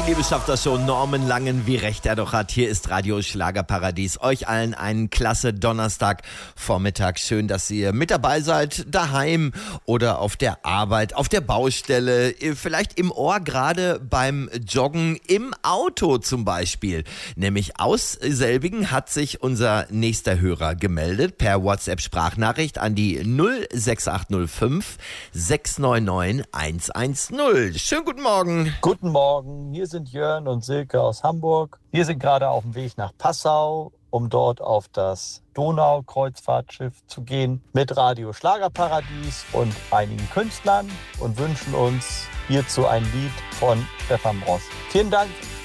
Liebe schafft das schon. Norman Langen, wie recht er doch hat. Hier ist Radio Schlagerparadies. Euch allen einen klasse Donnerstagvormittag. Schön, dass ihr mit dabei seid. Daheim oder auf der Arbeit, auf der Baustelle, vielleicht im Ohr gerade beim Joggen, im Auto zum Beispiel. Nämlich aus selbigen hat sich unser nächster Hörer gemeldet per WhatsApp-Sprachnachricht an die 06805 699 110. Schönen guten Morgen. Guten Morgen, hier sind Jörn und Silke aus Hamburg. Wir sind gerade auf dem Weg nach Passau, um dort auf das Donau-Kreuzfahrtschiff zu gehen mit Radio Schlagerparadies und einigen Künstlern und wünschen uns hierzu ein Lied von Stefan Ross. Vielen Dank.